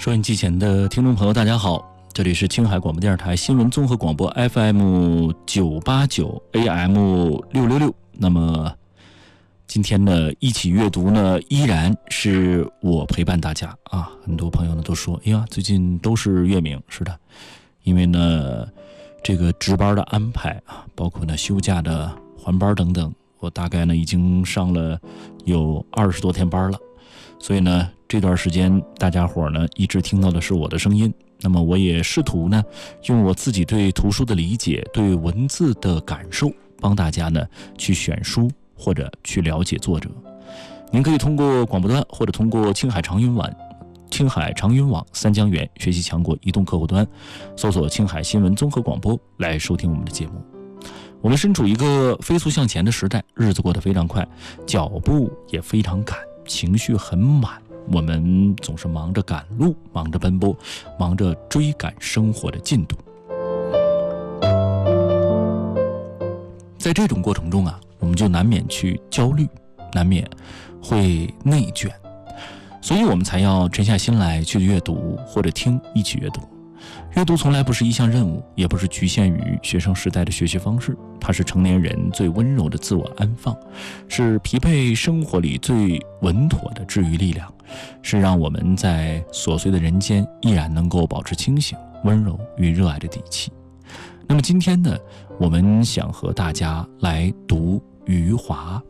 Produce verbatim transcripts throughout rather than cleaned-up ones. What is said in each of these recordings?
收音机前的听众朋友大家好，这里是青海广播电视台新闻综合广播 F M 九八九 A M 六六六。那么今天呢，一起阅读呢依然是我陪伴大家啊。很多朋友呢都说，哎呀，最近都是月明。是的，因为呢这个值班的安排啊，包括呢休假的还班等等，我大概呢已经上了有二十多天班了。所以呢这段时间大家伙呢一直听到的是我的声音，那么我也试图呢用我自己对图书的理解，对文字的感受，帮大家呢去选书或者去了解作者。您可以通过广播端或者通过青海长云网青海长云网三江源学习强国移动客户端搜索青海新闻综合广播来收听我们的节目。我们身处一个飞速向前的时代，日子过得非常快，脚步也非常赶，情绪很满，我们总是忙着赶路，忙着奔波，忙着追赶生活的进度。在这种过程中啊，我们就难免去焦虑，难免会内卷，所以我们才要沉下心来去阅读或者听一起阅读。阅读从来不是一项任务，也不是局限于学生时代的学习方式，它是成年人最温柔的自我安放，是疲惫生活里最稳妥的治愈力量，是让我们在琐碎的人间依然能够保持清醒、温柔与热爱的底气。那么今天呢，我们想和大家来读余华。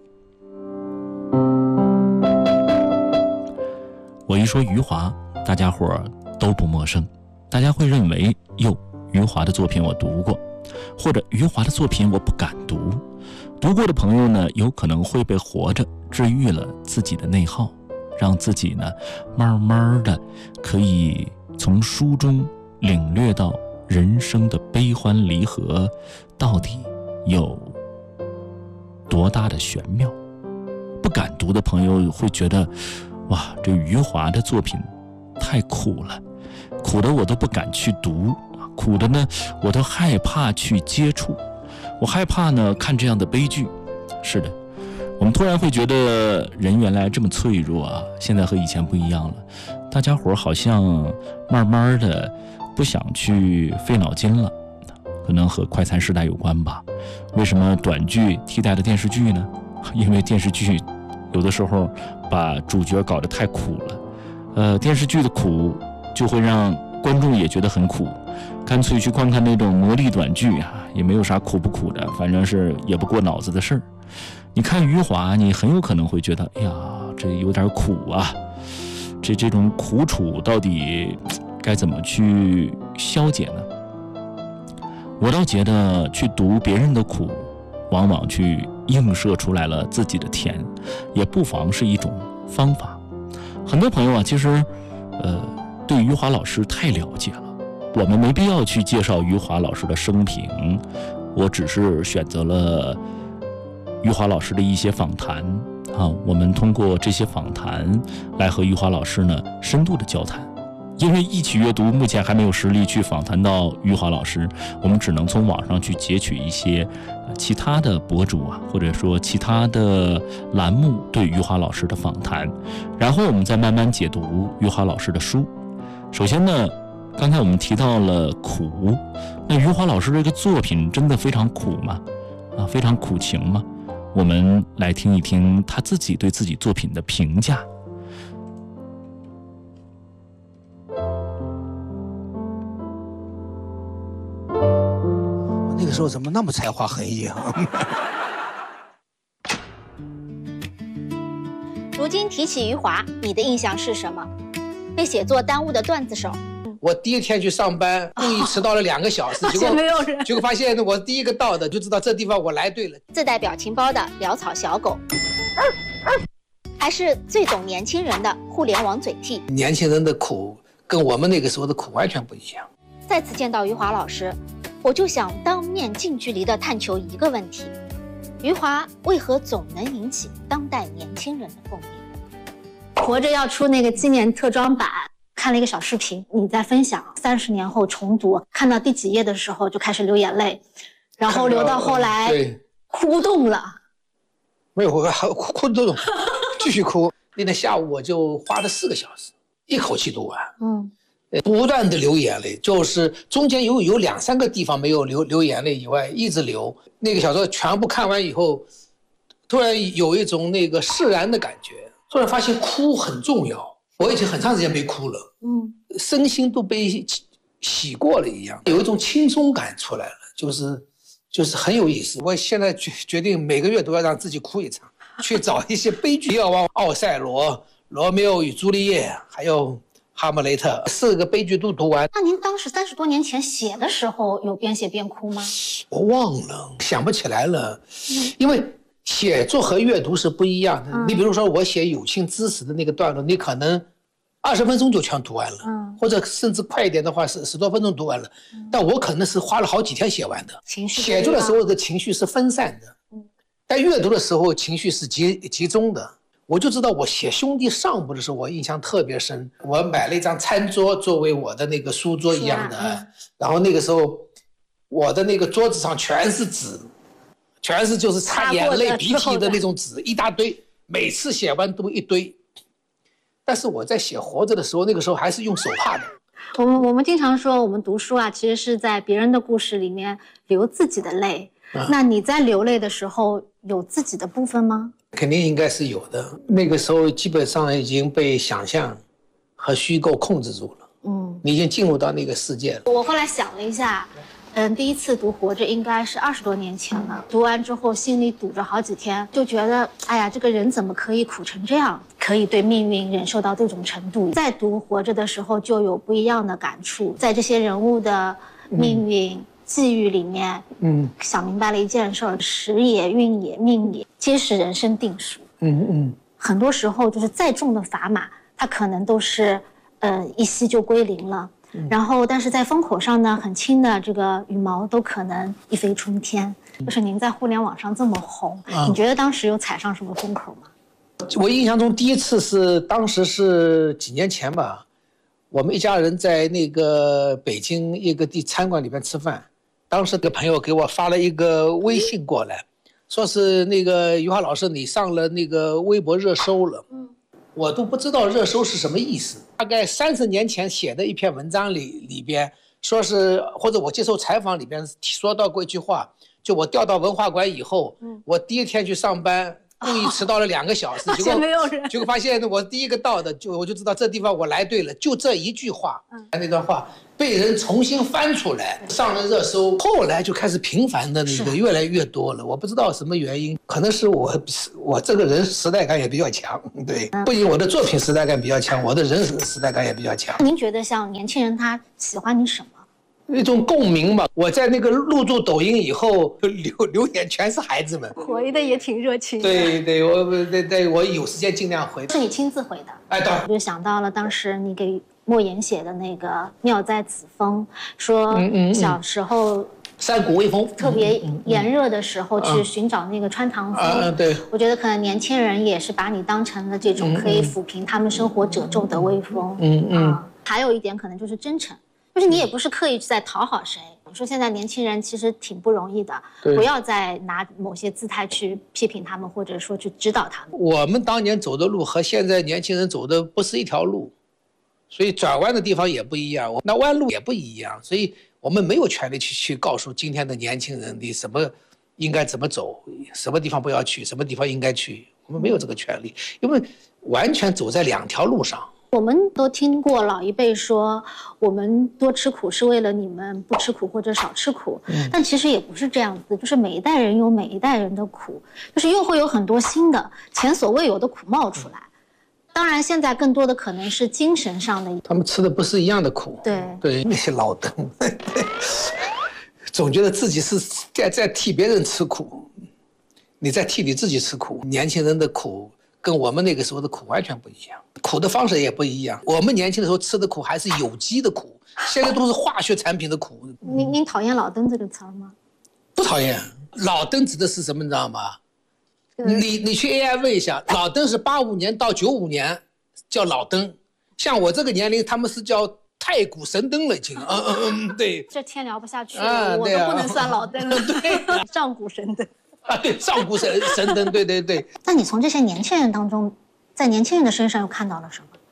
我一说余华，大家伙儿都不陌生，大家会认为，哟，余华的作品我读过，或者余华的作品我不敢读。读过的朋友呢，有可能会被活着治愈了自己的内耗，让自己呢慢慢的可以从书中领略到人生的悲欢离合到底有多大的玄妙。不敢读的朋友会觉得，哇，这余华的作品太苦了，苦的我都不敢去读，苦的呢我都害怕去接触，我害怕呢看这样的悲剧。是的，我们突然会觉得人原来这么脆弱啊，现在和以前不一样了，大家伙好像慢慢的不想去费脑筋了，可能和快餐时代有关吧。为什么短剧替代了电视剧呢？因为电视剧有的时候把主角搞得太苦了，呃，电视剧的苦就会让观众也觉得很苦，干脆去观看那种魔力短剧啊，也没有啥苦不苦的，反正是也不过脑子的事儿。你看余华，你很有可能会觉得，哎呀，这有点苦啊，这这种苦楚到底该怎么去消解呢？我倒觉得去读别人的苦，往往去映射出来了自己的甜，也不妨是一种方法。很多朋友啊，其实呃对余华老师太了解了，我们没必要去介绍余华老师的生平，我只是选择了余华老师的一些访谈啊，我们通过这些访谈来和余华老师呢深度的交谈。因为一起阅读目前还没有实力去访谈到余华老师，我们只能从网上去截取一些其他的博主啊，或者说其他的栏目对余华老师的访谈，然后我们再慢慢解读余华老师的书。首先呢，刚才我们提到了苦，那余华老师这个作品真的非常苦吗？啊，非常苦情吗？我们来听一听他自己对自己作品的评价。 那个时候怎么那么才华横溢啊？ 如今提起余华，你的印象是什么？被写作耽误的段子手。 我第一天去上班，故意迟到了两个小时， 哦、 结果没有人， 结果发现我第一个到的，就知道这地方我来对了。 自带表情包的潦草小狗，还是最懂年轻人的互联网嘴替。 年轻人的苦跟我们那个时候的苦完全不一样。 再次见到余华老师，我就想当面近距离地探求一个问题：余华为何总能引起当代年轻人的共鸣？ 活着要出那个纪念特装版，看了一个小视频，你在分享三十年后重读，看到第几页的时候就开始流眼泪，然后流到后来哭不动了。 没有，我还哭哭不动，继续哭。那天下午我就花了四个小时，一口气读完。 嗯， 呃，不断的流眼泪，就是中间有有两三个地方没有流流眼泪以外，一直流。那个小说全部看完以后，突然有一种那个释然的感觉，突然发现哭很重要。我已经很长时间没哭了，嗯，身心都被洗洗过了一样，有一种轻松感出来了，就是就是很有意思。我现在决决定每个月都要让自己哭一场，去找一些悲剧，要往奥赛罗、罗密欧与朱丽叶，还有哈姆雷特四个悲剧都读完。 那您当时三十多年前写的时候，有边写边哭吗？ 我忘了，想不起来了，嗯、因为写作和阅读是不一样的。嗯、你比如说，我写有幸之死的那个段落，你可能二十分钟就全读完了，嗯、或者甚至快一点的话，十十多分钟读完了。嗯、但我可能是花了好几天写完的。 情绪写作的时候的情绪是分散的，嗯、但阅读的时候情绪是集集中的。我就知道我写《兄弟上部》的时候，我印象特别深。我买了一张餐桌作为我的那个书桌一样的，啊嗯、然后那个时候我的那个桌子上全是纸，全是就是擦眼泪鼻涕的那种纸，一大堆，每次写完都一堆。但是我在写《活着》的时候，那个时候还是用手帕的。 我们我们经常说，我们读书啊，其实是在别人的故事里面流自己的泪。嗯、那你在流泪的时候，有自己的部分吗？ 肯定应该是有的。那个时候基本上已经被想象和虚构控制住了。嗯，你已经进入到那个世界了。 我后来想了一下，嗯，第一次读《活着》应该是二十多年前了。读完之后，心里堵着好几天，就觉得，哎呀，这个人怎么可以苦成这样，可以对命运忍受到这种程度？在读《活着》的时候，就有不一样的感触，在这些人物的命运、嗯际遇里面，嗯，想明白了一件事儿：时也、运也、命也，皆是人生定数。嗯嗯，很多时候就是再重的砝码，它可能都是，呃，一吸就归零了。嗯、然后，但是在风口上呢，很轻的这个羽毛都可能一飞冲天。就是您在互联网上这么红，啊、你觉得当时有踩上什么风口吗？ 我印象中第一次是当时是几年前吧，我们一家人在那个北京一个地餐馆里边吃饭。当时的朋友给我发了一个微信过来，说是那个余华老师你上了那个微博热搜了，嗯，我都不知道热搜是什么意思。大概三十年前写的一篇文章里里边说是，或者我接受采访里边说到过一句话，就我调到文化馆以后，嗯，我第一天去上班，故意迟到了两个小时， 哦、结果没有人， 结果发现我第一个到的，就我就知道这地方我来对了，就这一句话，嗯，那段话。被人重新翻出来，上了热搜，后来就开始频繁的那个越来越多了。我不知道什么原因，可能是我我这个人时代感也比较强，对，不仅我的作品时代感比较强，我的人时代感也比较强。 您觉得像年轻人他喜欢你什么？ 一种共鸣吧。我在那个入驻抖音以后，留留言全是孩子们， 回的也挺热情的。 对对，我对对，我有时间尽量回。 是你亲自回的？ 哎，对。 我就想到了当时你给莫言写的那个妙在此风，说小时候山谷微风特别炎热的时候去寻找那个穿堂风。 啊，对， 我觉得可能年轻人也是把你当成了这种可以抚平他们生活褶皱的微风。嗯嗯、啊。还有一点可能就是真诚，就是你也不是刻意在讨好谁。我说现在年轻人其实挺不容易的，不要再拿某些姿态去批评他们，或者说去指导他们。 我们当年走的路和现在年轻人走的不是一条路。所以转弯的地方也不一样，那弯路也不一样，所以我们没有权利去去告诉今天的年轻人你什么应该怎么走，什么地方不要去，什么地方应该去，我们没有这个权利，因为完全走在两条路上。 我们都听过老一辈说，我们多吃苦是为了你们不吃苦或者少吃苦，嗯、但其实也不是这样子，就是每一代人有每一代人的苦，就是又会有很多新的前所未有的苦冒出来。嗯当然，现在更多的可能是精神上的。 他们吃的不是一样的苦。 对对，那些老登，总觉得自己是在在替别人吃苦，你在替你自己吃苦。年轻人的苦跟我们那个时候的苦完全不一样，苦的方式也不一样。我们年轻的时候吃的苦还是有机的苦，现在都是化学产品的苦。 您您讨厌老登这个词吗？ 不讨厌，老登指的是什么，你知道吗？你你去 A I 问一下，老登是八五年到九五年叫老登，像我这个年龄，他们是叫太古神灯了，已经。嗯嗯嗯，对。 这天聊不下去了，啊、我都不能算老登了。对，上古神灯。 啊，对，上古神神灯，对对对。 那你从这些年轻人当中，在年轻人的身上又看到了什么？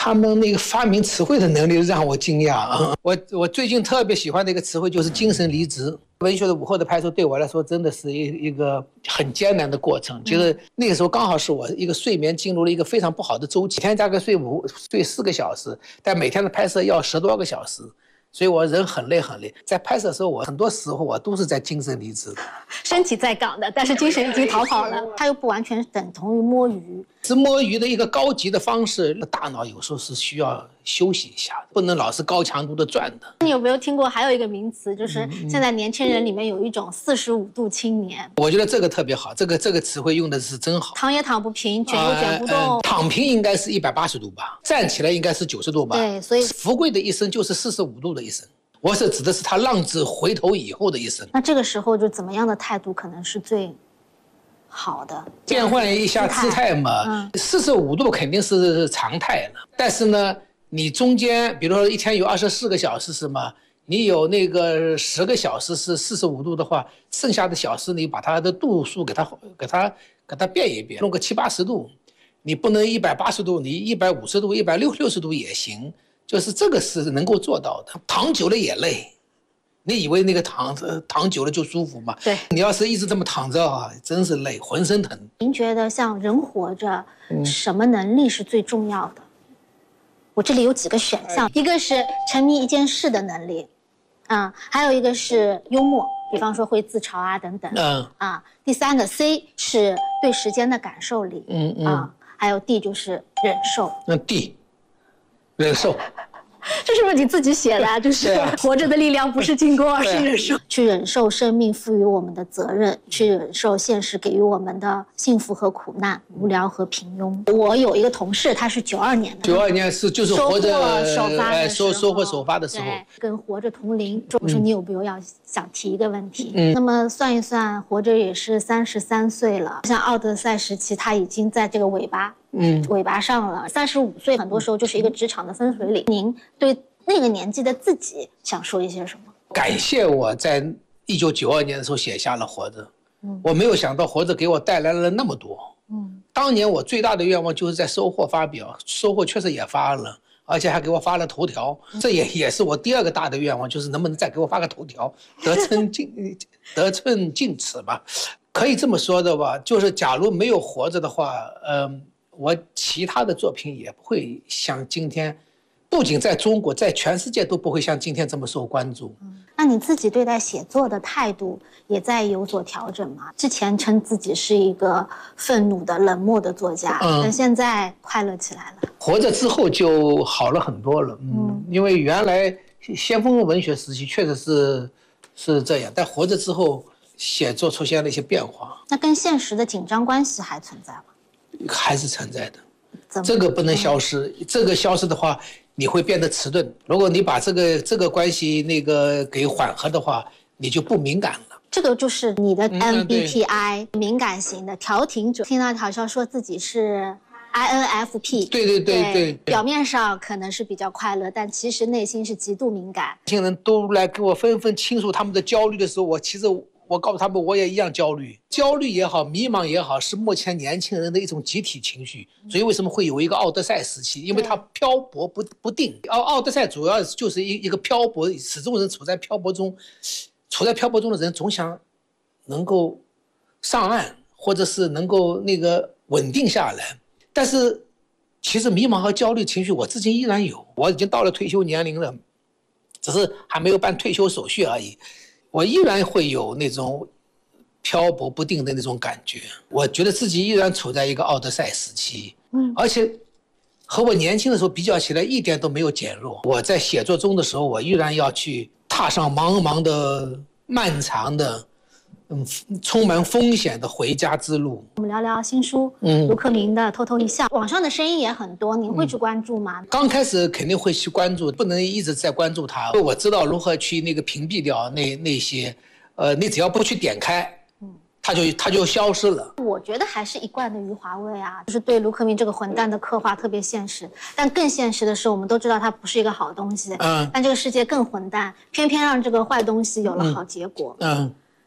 他们那个发明词汇的能力让我惊讶啊！我我最近特别喜欢的一个词汇就是精神离职。文学的午后的拍摄对我来说真的是一一个很艰难的过程。就是那个时候刚好是我一个睡眠进入了一个非常不好的周期，每天大概睡五睡四个小时，但每天的拍摄要十多个小时。所以我人很累很累，在拍摄的时候，我很多时候我都是在精神离职的， 身体在岗的，但是精神已经逃跑了。它又不完全等同于摸鱼， 是摸鱼的一个高级的方式。大脑有时候是需要休息一下的，不能老是高强度的转的。 你有没有听过还有一个名词，就是现在年轻人里面有一种四十五度青年？ 我觉得这个特别好，这个这个词汇用的是真好。 躺也躺不平，卷也卷不动。 呃呃、躺平应该是一百八十度吧，站起来应该是九十度吧。 对，所以福贵的一生就是四十五度的一生。我是指的是他浪子回头以后的一生。 那这个时候就怎么样的态度可能是最好的？ 变换一下姿态嘛，四十五度肯定是常态了。但是呢，你中间比如说一天有二十四个小时是吗？你有那个十个小时是四十五度的话，剩下的小时你把它的度数给它给它给它变一变，弄个七八十度。你不能一百八十度，你一百五十度、一百六六十度也行。就是这个是能够做到的，躺久了也累。你以为那个躺躺久了就舒服吗？ 对， 你要是一直这么躺着啊，真是累，浑身疼。 您觉得像人活着，什么能力是最重要的？嗯、我这里有几个选项，一个是沉迷一件事的能力，啊、嗯，还有一个是幽默，比方说会自嘲啊等等，嗯啊，第三个 C 是对时间的感受力，嗯嗯啊，还有 D 就是忍受。 那 D。忍受， 这是不是你自己写的啊？就是活着的力量不是进攻，而是忍受。去忍受生命赋予我们的责任，去忍受现实给予我们的幸福和苦难、无聊和平庸。我有一个同事，他是九二年的， 九二年是就是活着首发的收收获首发的时候， 跟活着同龄。我说你有没有要想提一个问题？嗯，那么算一算，活着也是三十三岁了。像奥德赛时期，他已经在这个尾巴。嗯，尾巴上了，三十五岁，很多时候就是一个职场的分水岭。您对那个年纪的自己想说一些什么？ 感谢我在一九九二年的时候写下了《活着》，嗯，我没有想到《活着》给我带来了那么多。嗯，当年我最大的愿望就是在收获发表，收获确实也发了，而且还给我发了头条，这也也是我第二个大的愿望，就是能不能再给我发个头条，得寸进得寸进尺吧。可以这么说的吧，就是假如没有活着的话，嗯、呃。我其他的作品也不会像今天，不仅在中国，在全世界都不会像今天这么受关注。 嗯，那你自己对待写作的态度也在有所调整吗？之前称自己是一个愤怒的、冷漠的作家，嗯，但现在快乐起来了。 活着之后就好了很多了，嗯，嗯因为原来先锋文学时期确实是是这样，但活着之后写作出现了一些变化。 那跟现实的紧张关系还存在吗？ 还是存在的，这个不能消失。嗯、这个消失的话，你会变得迟钝。如果你把这个这个关系那个给缓和的话，你就不敏感了。 这个就是你的 M B T I、嗯、敏感型的调停者。听到好像说自己是 I N F P， 对对对 对, 对， 表面上可能是比较快乐，但其实内心是极度敏感。 年轻人都来给我纷纷倾诉他们的焦虑的时候，我其实。我告诉他们，我也一样焦虑，焦虑也好，迷茫也好，是目前年轻人的一种集体情绪。所以为什么会有一个奥德赛时期？因为它漂泊不不定。奥奥德赛主要就是一一个漂泊，始终人处在漂泊中，处在漂泊中的人总想能够上岸，或者是能够那个稳定下来。但是其实迷茫和焦虑情绪我自己依然有，我已经到了退休年龄了，只是还没有办退休手续而已。我依然会有那种漂泊不定的那种感觉，我觉得自己依然处在一个奥德赛时期，嗯，而且和我年轻的时候比较起来一点都没有减弱。我在写作中的时候，我依然要去踏上茫茫的、漫长的、嗯，充满风险的回家之路。 我们聊聊新书，嗯，卢克明的《偷偷一笑》，网上的声音也很多，您会去关注吗？ 嗯、刚开始肯定会去关注，不能一直在关注它。我知道如何去那个屏蔽掉那那些，呃，你只要不去点开，嗯，它就它就消失了。 我觉得还是一贯的余华味啊，就是对卢克明这个混蛋的刻画特别现实，但更现实的是，我们都知道它不是一个好东西，嗯，但这个世界更混蛋，偏偏让这个坏东西有了好结果，嗯。嗯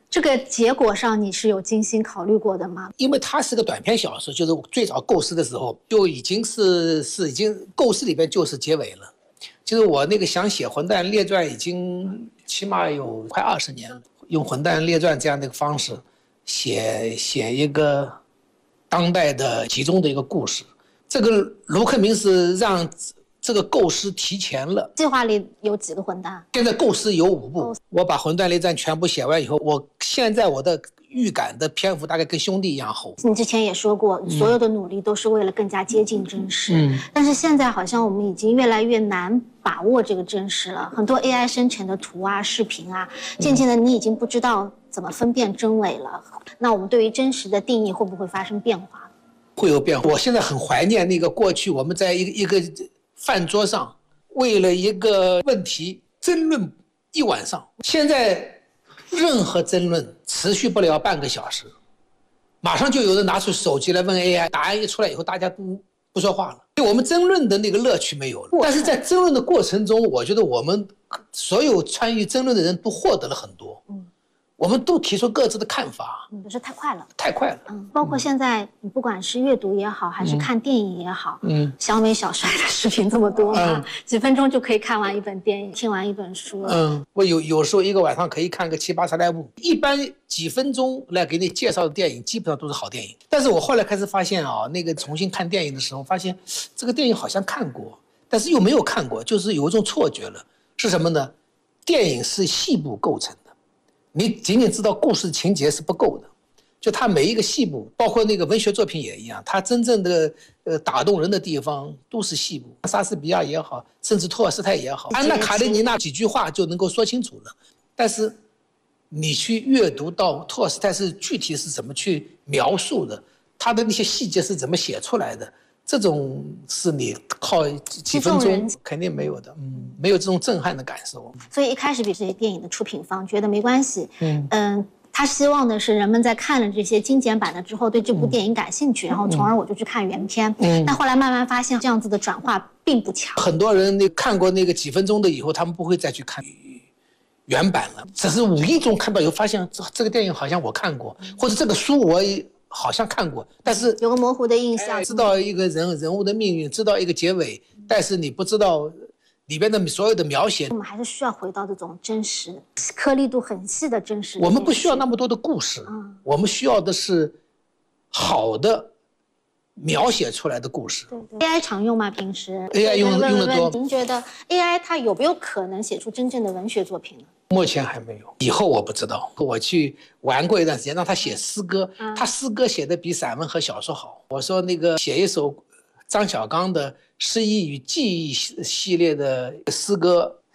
这个结果上你是有精心考虑过的吗？ 因为它是个短篇小说，就是最早构思的时候就已经是是已经构思里边就是结尾了。就是我那个想写《混蛋列传》已经起码有快二十年了，用《混蛋列传》这样的一个方式写写一个当代的集中的一个故事。这个卢克明是让这个构思提前了。 计划里有几个混蛋？ 现在构思有五部，我把《混蛋列传》全部写完以后，我现在我的预感的篇幅大概跟兄弟一样厚。 你之前也说过，所有的努力都是为了更加接近真实。嗯，但是现在好像我们已经越来越难把握这个真实了。很多 A I 生成的图啊、视频啊，渐渐的你已经不知道怎么分辨真伪了。那我们对于真实的定义会不会发生变化？ 会有变化。我现在很怀念那个过去我们在一个一个饭桌上为了一个问题争论一晚上，现在任何争论持续不了半个小时，马上就有人拿出手机来问 A I， 答案一出来以后大家都不说话了，对我们争论的那个乐趣没有了。但是在争论的过程中，我觉得我们所有参与争论的人都获得了很多。嗯，我们都提出各自的看法。 嗯，就是太快了， 太快了。 嗯，包括现在你不管是阅读也好，还是看电影也好，嗯，小美小帅的视频这么多嘛，嗯，几分钟就可以看完一本电影，听完一本书。 嗯，我有有时候一个晚上可以看个七八十来部，一般几分钟来给你介绍的电影基本上都是好电影。但是我后来开始发现啊，那个重新看电影的时候，发现这个电影好像看过，但是又没有看过，就是有一种错觉了。是什么呢？电影是细部构成的。你仅仅知道故事情节是不够的，就它每一个细部，包括那个文学作品也一样，它真正的呃打动人的地方都是细部。莎士比亚也好，甚至托尔斯泰也好，安娜卡列尼娜几句话就能够说清楚了。但是你去阅读到托尔斯泰是具体是怎么去描述的，他的那些细节是怎么写出来的，这种是你靠几分钟肯定没有的，嗯，没有这种震撼的感受。 所以一开始比这些电影的出品方觉得没关系，嗯嗯，他希望的是人们在看了这些精简版的之后对这部电影感兴趣，嗯，然后从而我就去看原片。嗯，但后来慢慢发现这样子的转化并不强。 很多人那看过那个几分钟的以后，他们不会再去看原版了，只是无意中看到以后发现这这个电影好像我看过，或者这个书我也好像看过，但是有个模糊的印象， 知道一个人人物的命运，知道一个结尾，但是你不知道里边的所有的描写。 我们还是需要回到这种真实、颗粒度很细的真实。 我们不需要那么多的故事，嗯，我们需要的是好的描写出来的故事。 对对 ，A I 常用吗？平时 A I 用用得多。 您觉得 A I 它有没有可能写出真正的文学作品呢？ 目前还没有，以后我不知道。我去玩过一段时间，让他写诗歌，嗯，他诗歌写的比散文和小说好。我说那个写一首张小刚的诗意与记忆系列的诗歌，